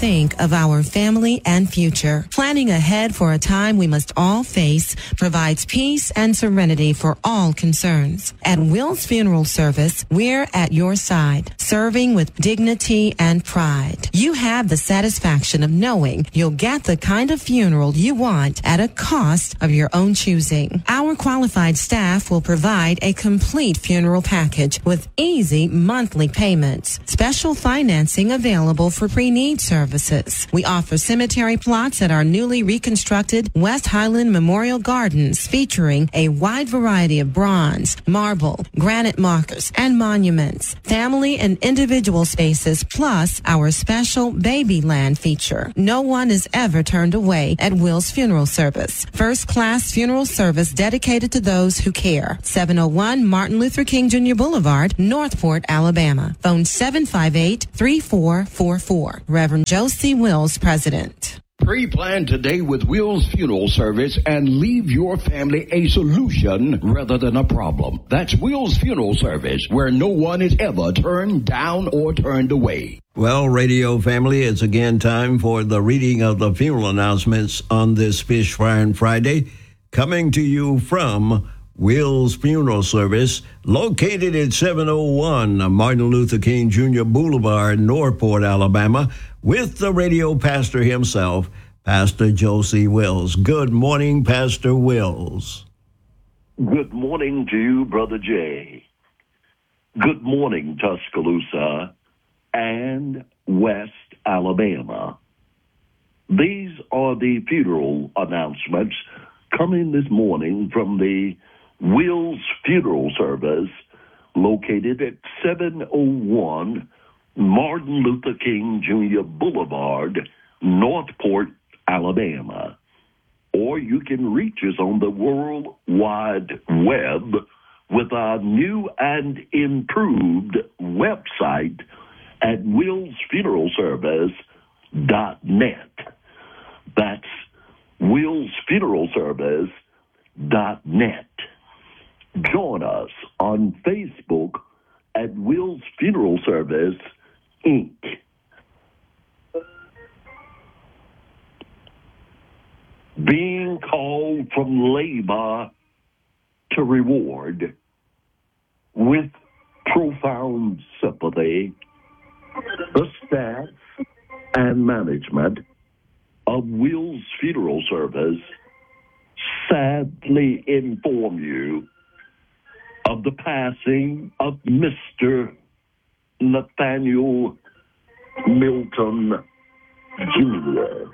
think of our family and future. Planning ahead for a time we must all face provides peace and serenity for all concerns. At Will's Funeral Service, we're at your side, serving with dignity and pride. You have the satisfaction of knowing you'll get the kind of funeral you want at a cost of your own choosing. Our qualified staff will provide a complete funeral package with easy monthly payments. Special financing available for pre-need services. We offer cemetery plots at our newly reconstructed West Highland Memorial Gardens, featuring a wide variety of bronze, marble, granite markers, and monuments, family and individual spaces, plus our special baby land feature. No one is ever turned away at Will's Funeral Service. First-class funeral service dedicated to those who care. 701 Martin Luther King Jr. Boulevard, Northport, Alabama. Phone 758-3444. Reverend Josie Wills, President. Pre-plan today with Will's Funeral Service and leave your family a solution rather than a problem. That's Will's Funeral Service, where no one is ever turned down or turned away. Well, radio family, it's again time for the reading of the funeral announcements on this Fish Frying Friday, coming to you from Will's Funeral Service, located at 701 Martin Luther King Jr. Boulevard, Northport, Alabama, with the radio pastor himself, Pastor Josie Wills. Good morning, Pastor Wills. Good morning to you, Brother Jay. Good morning, Tuscaloosa and West Alabama. These are the funeral announcements coming this morning from the Will's Funeral Service, located at 701 Martin Luther King Jr. Boulevard, Northport, Alabama. Or you can reach us on the World Wide Web with our new and improved website at willsfuneralservice.net. That's willsfuneralservice.net. Join us on Facebook at Will's Funeral Service, Inc. Being called from labor to reward. With profound sympathy, the staff and management of Will's Funeral Service sadly inform you of the passing of Mr. Nathaniel Milton Jr.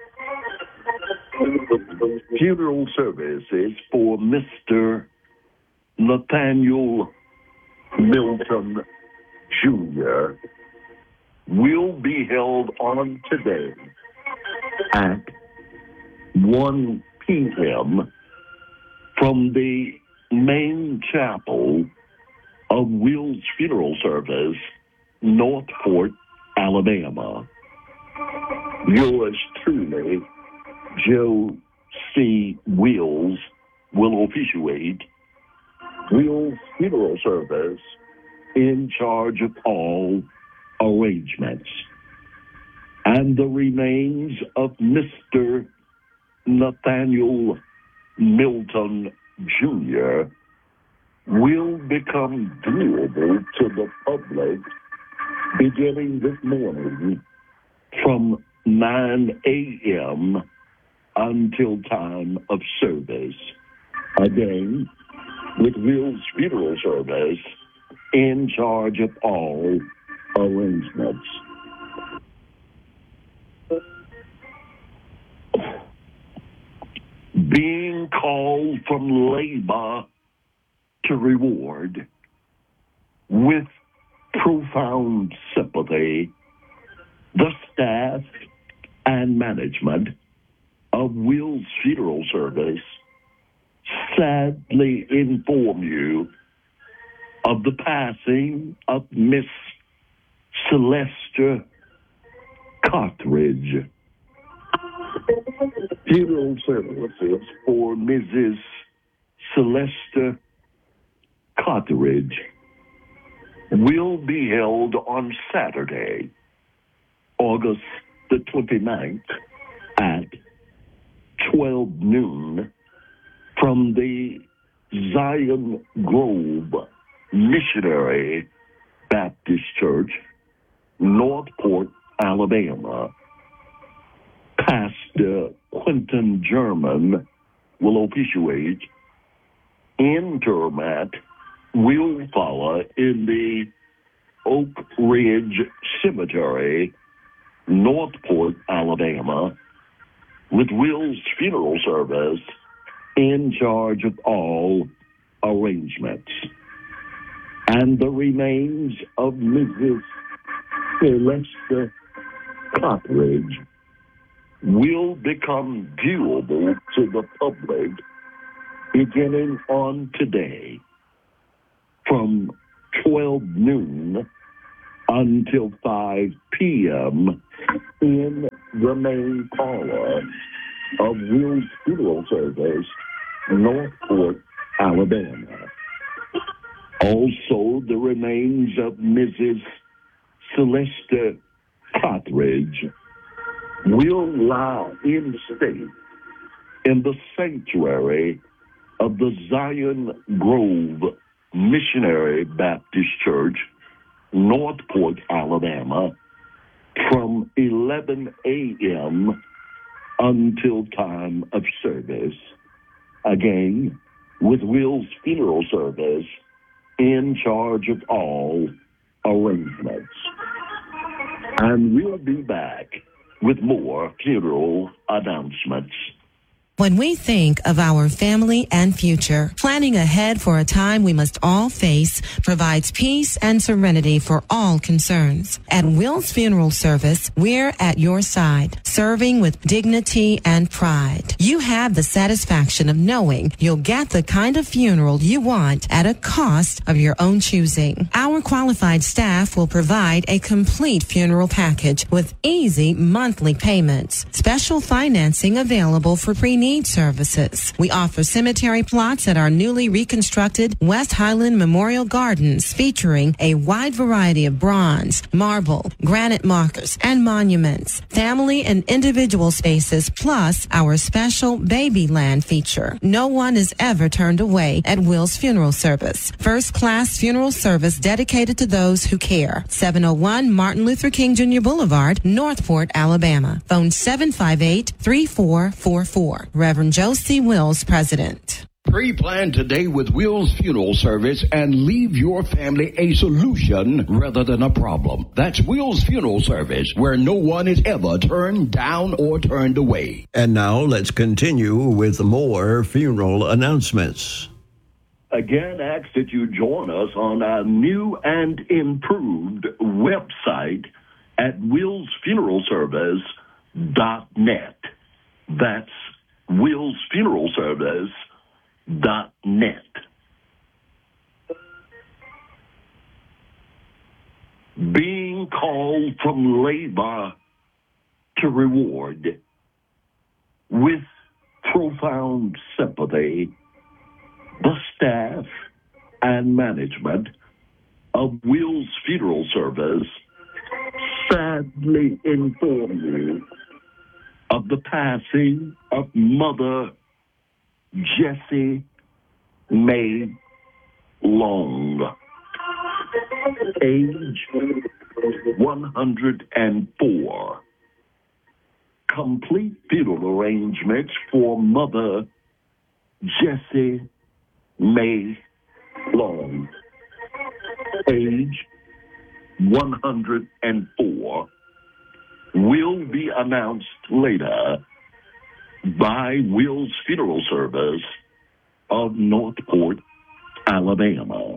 Funeral services for Mr. Nathaniel Milton Jr. will be held on today at 1 p.m. from the main chapel of Will's Funeral Service, Northport, Alabama. Yours truly, Joe C. Wills, will officiate Will's Funeral Service in charge of all arrangements. And the remains of Mr. Nathaniel Milton Jr. will become viewable to the public beginning this morning from 9 a.m. until time of service. Again, with Will's Funeral Service in charge of all arrangements. Being called from labor to reward. With profound sympathy, the staff and management of Will's Funeral Service sadly inform you of the passing of Miss Celeste Cartridge. Funeral services for Mrs. Celeste Cartridge will be held on Saturday, August the 29th at 12 noon from the Zion Grove Missionary Baptist Church, Northport, Alabama. Pastor Quentin German will officiate. Intermat will follow in the Oak Ridge Cemetery, Northport, Alabama, with Will's funeral service in charge of all arrangements. And the remains of Mrs. Celesta Cottridge will become viewable to the public beginning on today from 12 noon until 5 p.m. in the main parlor of Will's Funeral Service, Northport, Alabama. Also, the remains of Mrs. Celesta Cottridge will lie in state in the sanctuary of the Zion Grove Missionary Baptist Church, Northport, Alabama, from 11 a.m. until time of service. Again, with Will's funeral service in charge of all arrangements. And we'll be back with more funeral announcements. When we think of our family and future, planning ahead for a time we must all face provides peace and serenity for all concerns. At Will's Funeral Service, we're at your side, serving with dignity and pride. You have the satisfaction of knowing you'll get the kind of funeral you want at a cost of your own choosing. Our qualified staff will provide a complete funeral package with easy monthly payments. Special financing available for pre-need services. We offer cemetery plots at our newly reconstructed West Highland Memorial Gardens, featuring a wide variety of bronze, marble, granite markers, and monuments, family and individual spaces, plus our special baby land feature. No one is ever turned away at Will's Funeral Service. First-class funeral service dedicated to those who care. 701 Martin Luther King Jr. Boulevard, Northport, Alabama. Phone 758-3444. Reverend Josie Wills, President. Pre-plan today with Will's Funeral Service and leave your family a solution rather than a problem. That's Will's Funeral Service, where no one is ever turned down or turned away. And now let's continue with more funeral announcements. Again, ask that you join us on our new and improved website at willsfuneralservice.net. That's willsfuneralservice.net. Being called from labor to reward. With profound sympathy, the staff and management of Will's Funeral Service sadly inform you of the passing of Mother Jessie May Long, age 104. Complete funeral arrangements for Mother Jessie May Long, age 104, will be announced later by Will's Funeral Service of Northport, Alabama.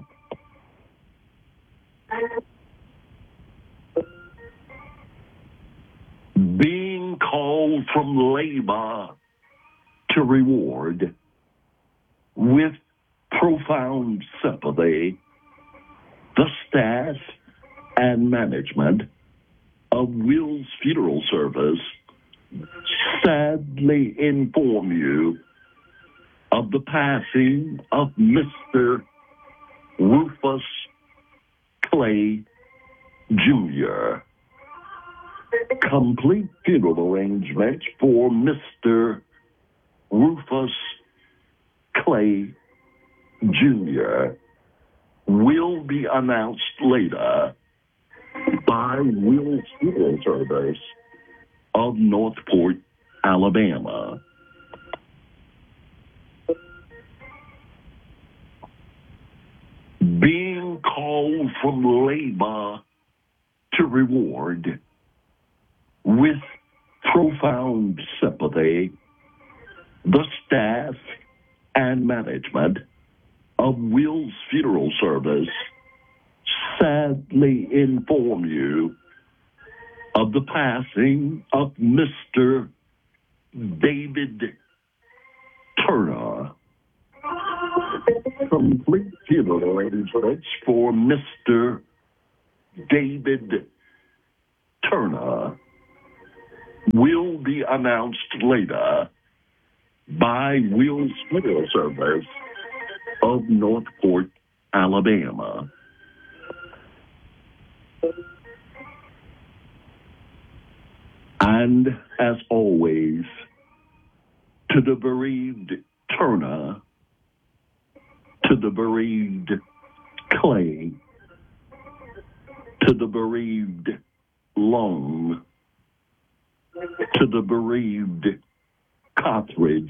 Being called from labor to reward. With profound sympathy, the staff and management of Will's Funeral Service sadly inform you of the passing of Mr. Rufus Clay Jr., Complete funeral arrangements for Mr. Rufus Clay Jr. will be announced later by Will's Funeral Service of Northport, Alabama. Being called from labor to reward with profound sympathy, the staff and management of Will's Funeral Service sadly inform you of the passing of Mr. David Turner. Complete funeral arrangements for Mr. David Turner will be announced later by Will's Funeral Service of Northport, Alabama. And as always, to the bereaved Turner, to the bereaved Clay, to the bereaved Long, to the bereaved Cottridge,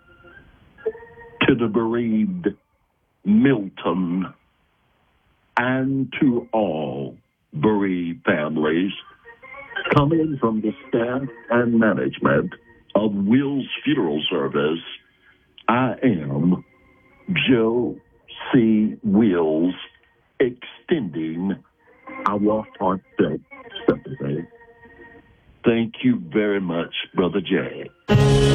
to the bereaved Milton, and to all bereaved families coming from the staff and management of Will's Funeral Service, I am Joe C. Wills, extending our heartfelt sympathy. Thank you very much, Brother Jay.